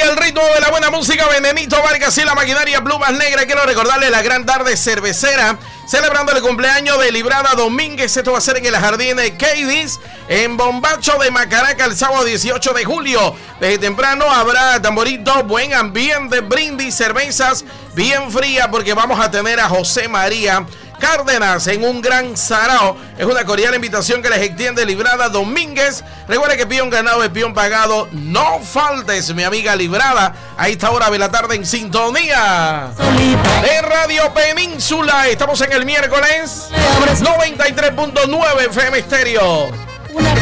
el ritmo de la buena música, Venenito Vargas y la maquinaria Plumas Negras. Quiero recordarle la gran tarde cervecera, celebrando el cumpleaños de Librada Domínguez. Esto va a ser en el Jardín de Cadiz, en Bombacho de Macaraca, el sábado 18 de julio. Desde temprano habrá tamborito, buen ambiente, brindis, cervezas bien frías, porque vamos a tener a José María Cárdenas en un gran sarao. Es una cordial invitación que les extiende Librada Domínguez. Recuerda que peón ganado es peón pagado. No faltes, mi amiga Librada, a esta hora de la tarde en sintonía de Radio Península. Estamos en el miércoles 93.9 FM Estéreo.